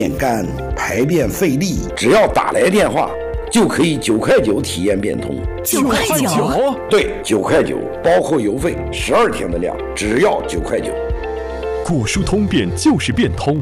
便干，排便费力，只要打来电话，就可以9块9体验变通。 9块9？ 对，9块9，包括邮费，12天的量，只要9块9。 果蔬通便就是变通。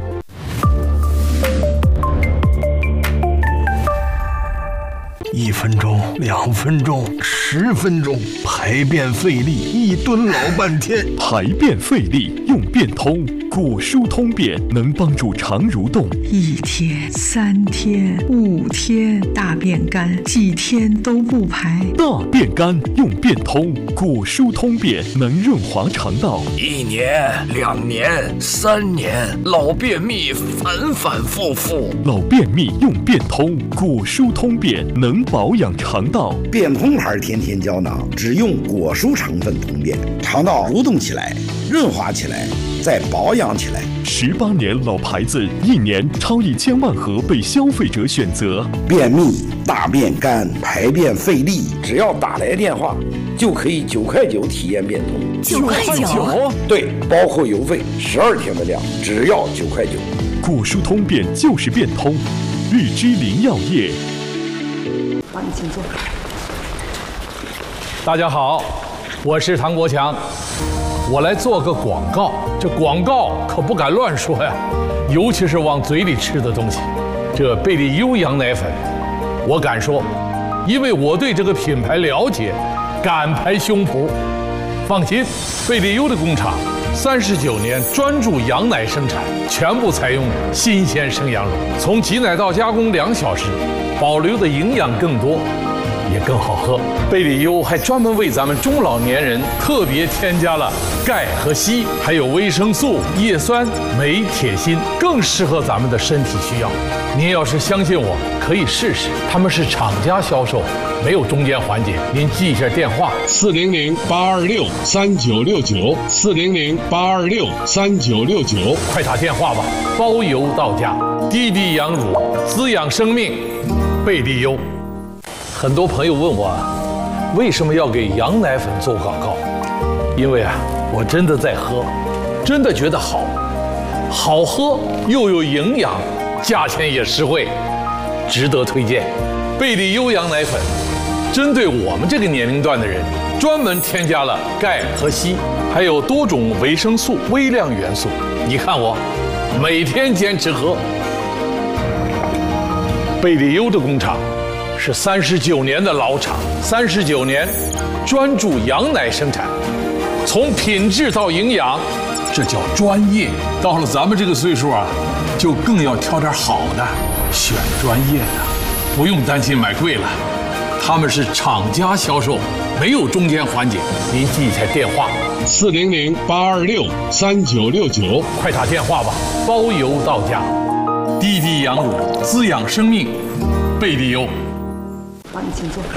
1分钟、2分钟、10分钟，排便费力，1蹲老半天。 排便费力用变通，果蔬通便能帮助肠蠕动。 1天、3天、5天，大便干，几天都不排。 大便干用变通，果蔬通便能润滑肠道。 1年、2年、3年，老便秘反反复复。 老便秘用变通，果蔬通便能保养肠道。 变通牌天天胶囊只用果蔬成分通便，肠道蠕动起来，润滑起来，再保养起来。 18年老牌子，1年超1000万盒被消费者选择。 便秘、大便干、排便费力，只要打来电话，就可以9块9体验变通。 9块9？ 对，包括邮费，12天的量，只要9块9。 果蔬通便就是变通，日之林药业。 帮你请坐。 大家好，我是唐国强，我来做个广告。这广告可不敢乱说呀，尤其是往嘴里吃的东西。这贝利优羊奶粉，我敢说，因为我对这个品牌了解，敢拍胸脯。放心，贝利优的工厂39年专注羊奶生产，全部采用新鲜生羊乳，从挤奶到加工2小时，保留的营养更多，也更好喝。贝利优还专门为咱们中老年人特别添加了钙和硒，还有维生素、叶酸、镁、铁、锌，更适合咱们的身体需要。您要是相信我，可以试试。他们是厂家销售，没有中间环节。您记一下电话：400-826-3969，400-826-3969，快打电话吧，包邮到家。滴滴羊乳，滋养生命，贝利优。很多朋友问我，为什么要给羊奶粉做广告？因为我真的在喝，真的觉得好喝又有营养，价钱也实惠，值得推荐。贝利优羊奶粉针对我们这个年龄段的人，专门添加了钙和硒，还有多种维生素、微量元素。你看我每天坚持喝。贝利优的工厂是39年的老厂，39年专注羊奶生产，从品质到营养，这叫专业。到了咱们这个岁数就更要挑点好的，选专业的，不用担心买贵了。他们是厂家销售，没有中间环节。您记一下电话：400-826-3969，快打电话吧，包邮到家。滴滴羊乳，滋养生命，贝利优。 帮你请坐。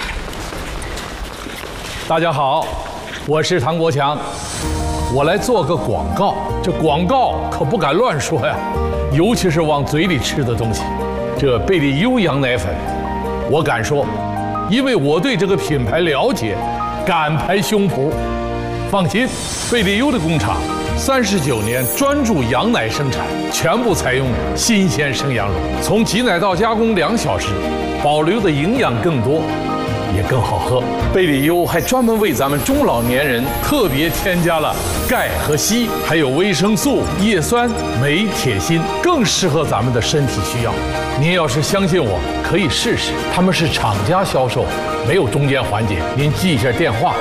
大家好，我是唐国强，我来做个广告。这广告可不敢乱说呀，尤其是往嘴里吃的东西。这贝利优羊奶粉，我敢说，因为我对这个品牌了解，敢拍胸脯。放心，贝利优的工厂39年专注羊奶生产，全部采用新鲜生羊乳，从挤奶到加工2小时，保留的营养更多，也更好喝。贝利优还专门为咱们中老年人特别添加了钙和硒，还有维生素、叶酸、镁、铁、锌，更适合咱们的身体需要。您要是相信我，可以试试。他们是厂家销售，没有中间环节。您记一下电话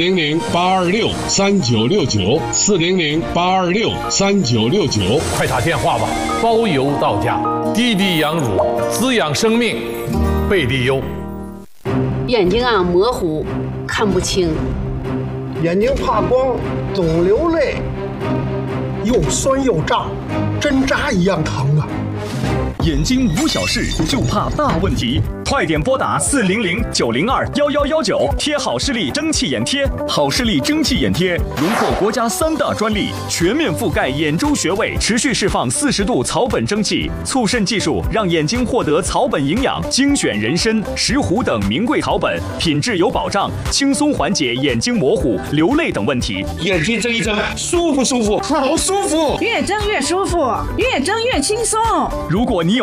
：400-826-3969，400-826-3969，快打电话吧，包邮到家。滴滴羊乳，滋养生命，贝利优。 眼睛模糊，看不清， 眼睛怕光，总流泪，又酸又胀，针扎一样疼啊！ 眼睛无小事，就怕大问题。快点拨打400-902-1119，贴好视力蒸汽眼贴。好视力蒸汽眼贴荣获国家3大专利，全面覆盖眼周穴位，持续释放40度草本蒸汽，促渗技术让眼睛获得草本营养，精选人参、石斛等名贵草本，品质有保障，轻松缓解眼睛模糊、流泪等问题。 眼睛睁一睁，舒服舒服，好舒服， 越睁越舒服，越睁越轻松。 如果你